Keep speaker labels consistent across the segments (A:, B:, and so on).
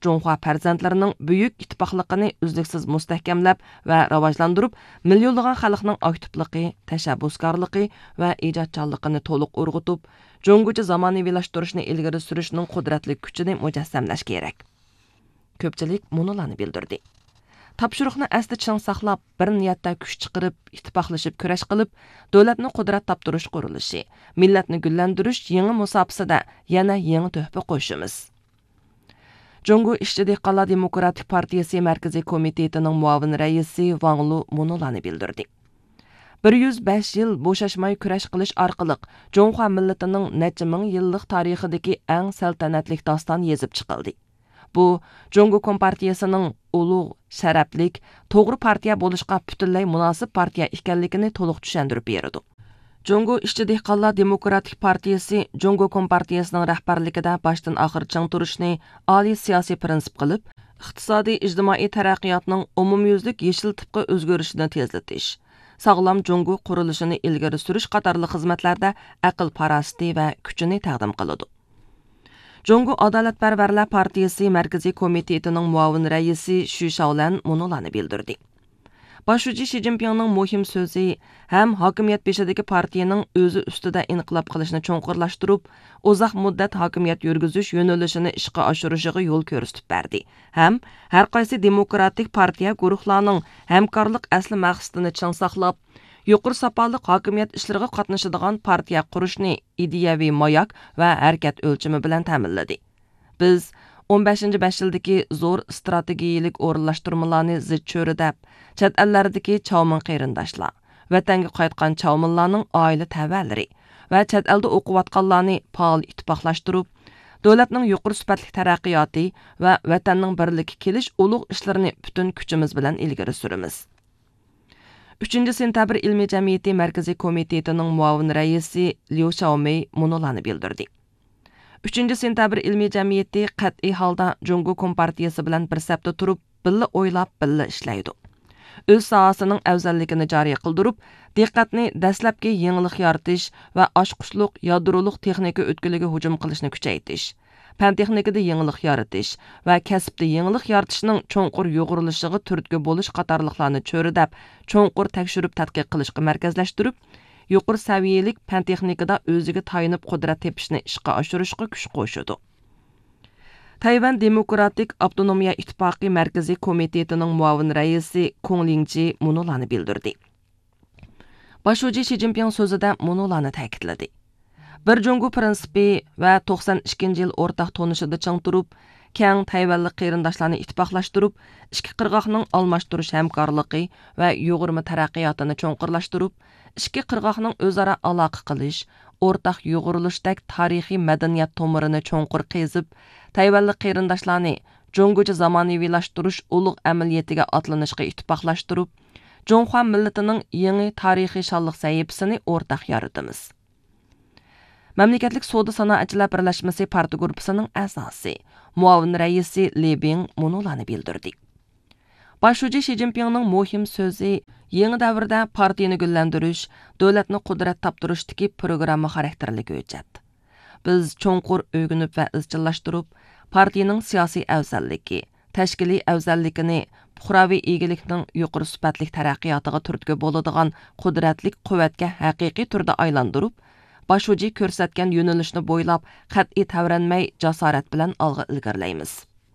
A: Жоңхуа farzandlarining buyuk ittifoqligini uzluksiz mustahkamlab va rivojlantirib, millionlagan xalqning aktivligi, tashabbuskorligi va ijodkorligini to'liq urg'utib, Жоңгуча zamonaviylashtirishni ilgari surishning qudratli kuchini mujassamlash kerak. Ko'pchilik munolarni bildirdi. Tapşırıqni asli ching saqlab, bir niyatda kuch chiqarib, ittifoqlashib kurash qilib, davlatni qudrat toptirish qurilishi, millatni gullantirish yangi musofasida yana yangi to'hfa qo'shimiz. Жоңгу İşçi Dehqonlar Demokratik Partiyasi Markaziy Komitetining muavin raisi Wang Lu munolarni bildirdi. 105 yil bo'shashmay kurash qilish orqali Жоңхуа millatining necha ming yillik tarixidagi eng saltanatli doston yezib chiqildi. Bu Жоңгу Kompartiyasining ulug', sharaflik, to'g'ri partiya bo'lishga butunlay munosib partiya ekanligini to'liq tushuntirib berdi. Жоңгу İşçi Dehqonlar Demokratik Partiyasi Жоңгу Kompartiyasining rahbarligida boshdan oxir ching turishni oliy siyosiy prinsip qilib, iqtisodiy ijtimoiy taraqqiyotning umumyuzlik yeshil tipga o'zgarishini tezlatish, sog'lom Жоңгу qurilishini ilgari surish qatorli xizmatlarda aql parasti va kuchini taqdim qiladi. Жоңгу Adolatparvarlar Partiyasi Markaziy Komitetining muavin raisi Shu Shaolan munolarni bildirdi. Başuji Xi Jinpingning muhim so'zi ham hokimiyat beshidagi partiyaning o'zi ustida inqilob qilishni cho'nqurlashtirib, uzoq muddat hokimiyat yurgizish yo'nalishini ishga oshirishiga yo'l ko'rsatib berdi. Ham har qaysi demokratik partiya guruhlarining hamkorlik asli maqsadini ching saqlab, yuqori sapoli hokimiyat ishlariga qatnashadigan partiya qurishni ideyaviy moyak va harakat o'lchami bilan ta'minladi. Biz 15 yildagi zo'r strategiyalik o'rinlashtirmalarni zid cho'ridab, chet ellardagi chavmin qarindoshlar, vatanga qaytgan chavminlarning oila tavalari va chet elda o'qiyotganlarni faol ittifoqlashtirib, davlatning yuqori sifatli taraqqiyoti va vatanning birligi kelish ulug' ishlarini butun kuchimiz bilan ilgari suramiz. 3-sentabr ilmiy jamiyati Markaziy Komitetining muavin raisi Liu Xiaomei munolarni bildirdi. 3-sentabr ilmiy jamiyati qat'iy holda Жоңгу Kompartiyasi bilan bir safda turib, billa o'ylab, billa ishlaydi. O'z sohasining afzalligini joriy qildirib, diqqatni dastlabki yangilik yaratish va oshqushliq yadroliq texnika o'tkiliga hujum qilishni kuchaytirish, fan texnikada yangilik yaratish va kasbda yangilik yaratishning cho'nqur yo'g'irilishiga turtki bo'lish qatorliqlarni cho'ridab, cho'nqur tekshirib tadqiq qilishga markazlashtirib, yuqori saviyalik fan texnikada o'ziga tayinib qudrat tepishni ishga oshirishga kuch qo'shadi. Tayvan Demokratik Avtonomiya Ittifoqi Markaziy Komitetining muavin raisi Kong Lingji munolarni bildirdi. Başuji Xi Jinping so'zida munolarni ta'kidladi. Bir Жоңгу prinsipi va 92 yil o'rtaq tonishida ching turib, keng Tayvanlik qarindoshlarni ittifoqlashtirib, ikki qirg'oqning almashtirish hamkorligi va yo'g'irma taraqqiyotini cho'nqurlashtirib, ikki qirg'oqning o'zaro aloqa qilish, o'rtaq yo'g'irilishdek tarixiy madaniyat tomirini cho'nqur qezib, Tayvanlik qarindoshlarni Жоңгуча zamonaviylashtirish ulug' amaliyatiga atlanishga ittifoqlashtirib, Жоңхуа millatining yangi tarixiy shonliq sahifasini o'rtaq yaratamiz. Mamlakatlik Savdo sanoatchilar birlashmasi partiya guruhining a'zosi, muavin raisi Li Bing munolarni bildirdi. Başuji Xi Jinpingning muhim so'zi yangi davrda partiyani gullantirish, davlatni qudrat toptirishdagi programma xarakterli hujjat. Biz cho'nqur o'rganib va izchillashtirib, partiyaning siyosiy afzalligi, tashkiliy afzalligini, puxraviy egilikning yuqori sifatli taraqqiyotiga turtki bo'ladigan qudratli quvvatga haqiqiy turda aylantirib, Başuji ko'rsatgan yo'nalishni bo'ylab qat'iy tavranmay jasorat bilan olg'a ilgarilaymiz.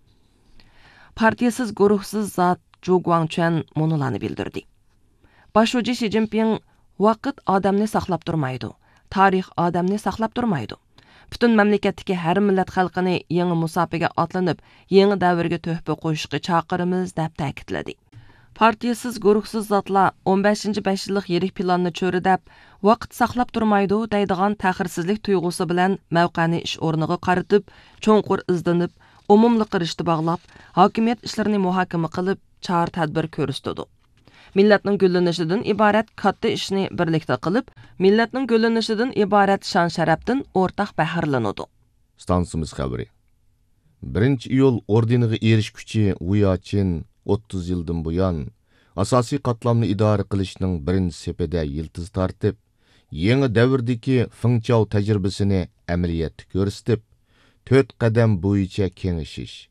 A: Partiyasiz guruhsiz zot Zhu Guangquan munolarni bildirdi. Başuji Xi Jinping vaqt odamni saqlab turmaydi, tarix odamni saqlab turmaydi. Butun mamlakatdagi har millat xalqini yangi musofaga otlanib, yangi davrga to'hfa qo'yishga chaqiramiz deb ta'kidladi. Partiyasiz guruhsiz zotlar 15 yillik yirik planni cho'ridab, vaqt saqlab turmaydi deydigan ta'xirsizlik tuyg'usi bilan mavqani ish o'rniga qaratib, cho'nqur izlanib, umumli qirishni bog'lab, hokimiyat ishlarini muhokama qilib, chora-tadbir ko'rsatdi. Millatning gullanishidan iborat katta ishni birlikda qilib, millatning gullanishidan iborat shon-sharafdan o'rtaq faxrlanadi.
B: Stansimiz xabari. 1-iyul ordeniga erishguchi Uyachin 30 yildan buyon asosiy qatlamni idora qilishning birinchi sepida yiltiz tortib, yangi davrdagi Fengchao tajribasini amaliyotda ko'rsatib, 4 qadam bo'yicha kengashish,